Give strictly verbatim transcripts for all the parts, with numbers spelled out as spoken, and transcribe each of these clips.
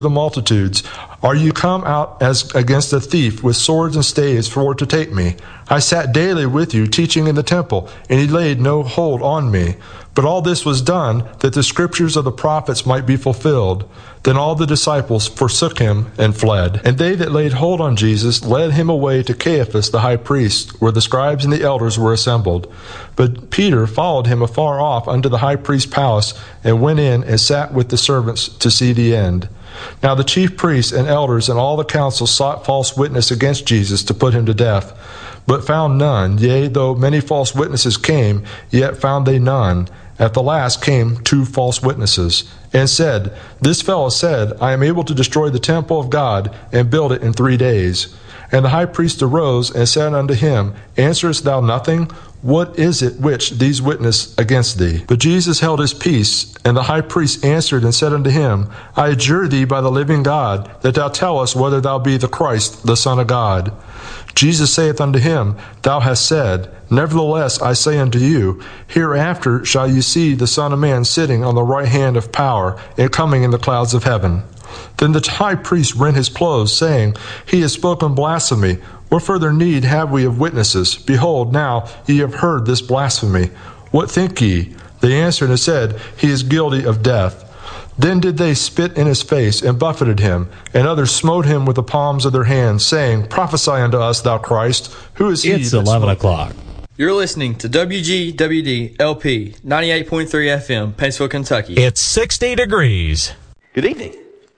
the multitudes, "Are you come out as against a thief with swords and staves for to take me? I sat daily with you teaching in the temple, and he laid no hold on me. But all this was done that the scriptures of the prophets might be fulfilled." Then all the disciples forsook him and fled. And they that laid hold on Jesus led him away to Caiaphas the high priest, where the scribes and the elders were assembled. But Peter followed him afar off unto the high priest's palace, and went in and sat with the servants to see the end. Now the chief priests and elders and all the council sought false witness against Jesus to put him to death, but found none. Yea, though many false witnesses came, yet found they none. At the last came two false witnesses, and said, "This fellow said, I am able to destroy the temple of God and build it in three days." And the high priest arose and said unto him, "Answerest thou nothing? What is it which these witness against thee?" But Jesus held his peace. And the high priest answered and said unto him, "I adjure thee by the living God, that thou tell us whether thou be the Christ, the Son of God." Jesus saith unto him, "Thou hast said. Nevertheless I say unto you, hereafter shall you see the Son of Man sitting on the right hand of power, and coming in the clouds of heaven." Then the high priest rent his clothes, saying, "He has spoken blasphemy. What further need have we of witnesses? Behold, now ye have heard this blasphemy. What think ye?" They answered and said, "He is guilty of death." Then did they spit in his face, and buffeted him, and others smote him with the palms of their hands, saying, "Prophesy unto us, thou Christ. Who is he?" It's eleven o'clock. You're listening to W G W D L P ninety-eight point three F M, Paintsville, Kentucky. It's sixty degrees. Good evening.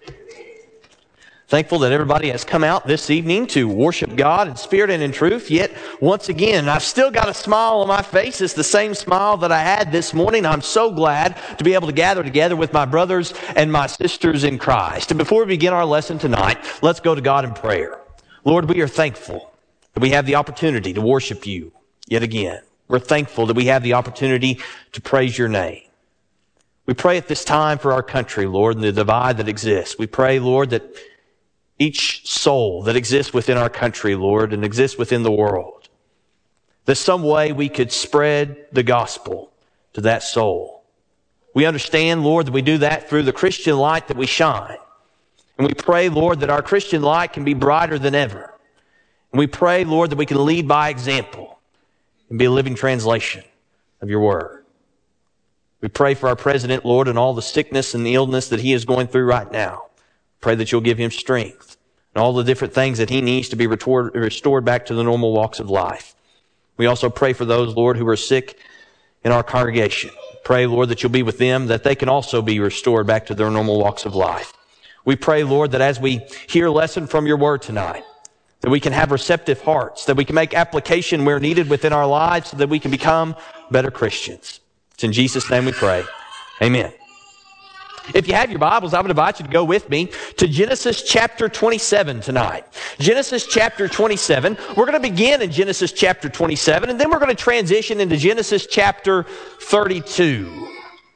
Thankful that everybody has come out this evening to worship God in spirit and in truth. Yet, once again, I've still got a smile on my face. It's the same smile that I had this morning. I'm so glad to be able to gather together with my brothers and my sisters in Christ. And before we begin our lesson tonight, let's go to God in prayer. Lord, we are thankful that we have the opportunity to worship you yet again. We're thankful that we have the opportunity to praise your name. We pray at this time for our country, Lord, and the divide that exists. We pray, Lord, that each soul that exists within our country, Lord, and exists within the world, that some way we could spread the gospel to that soul. We understand, Lord, that we do that through the Christian light that we shine. And we pray, Lord, that our Christian light can be brighter than ever. And we pray, Lord, that we can lead by example and be a living translation of your word. We pray for our president, Lord, and all the sickness and the illness that he is going through right now. Pray that you'll give him strength and all the different things that he needs to be restored, restored back to the normal walks of life. We also pray for those, Lord, who are sick in our congregation. Pray, Lord, that you'll be with them, that they can also be restored back to their normal walks of life. We pray, Lord, that as we hear a lesson from your word tonight, that we can have receptive hearts, that we can make application where needed within our lives so that we can become better Christians. It's in Jesus' name we pray. Amen. If you have your Bibles, I would invite you to go with me to Genesis chapter twenty-seven tonight. Genesis chapter twenty-seven. We're going to begin in Genesis chapter twenty-seven, and then we're going to transition into Genesis chapter thirty-two.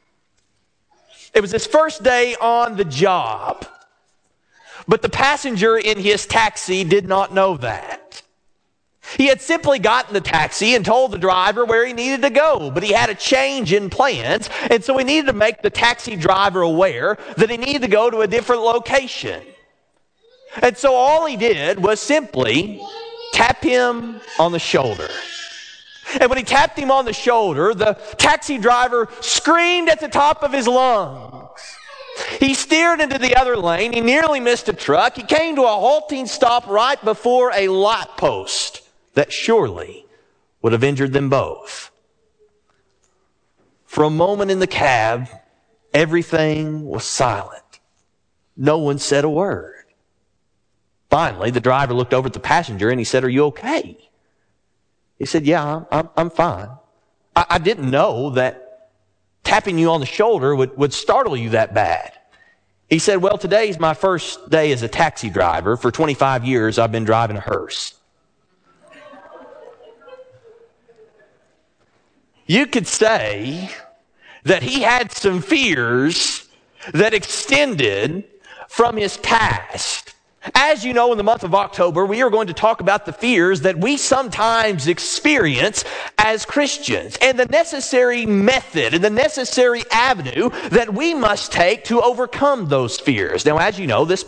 It was his first day on the job, but the passenger in his taxi did not know that. He had simply gotten the taxi and told the driver where he needed to go, but he had a change in plans, and so he needed to make the taxi driver aware that he needed to go to a different location. And so all he did was simply tap him on the shoulder. And when he tapped him on the shoulder, the taxi driver screamed at the top of his lungs. He steered into the other lane. He nearly missed a truck. He came to a halting stop right before a light post that surely would have injured them both. For a moment in the cab, everything was silent. No one said a word. Finally, the driver looked over at the passenger and he said, "Are you okay?" He said, "Yeah, I'm, I'm, I'm fine. I, I didn't know that tapping you on the shoulder would, would startle you that bad." He said, "Well, today's my first day as a taxi driver. For twenty-five years, I've been driving a hearse." You could say that he had some fears that extended from his past. As you know, in the month of October, we are going to talk about the fears that we sometimes experience as Christians and the necessary method and the necessary avenue that we must take to overcome those fears. Now, as you know, this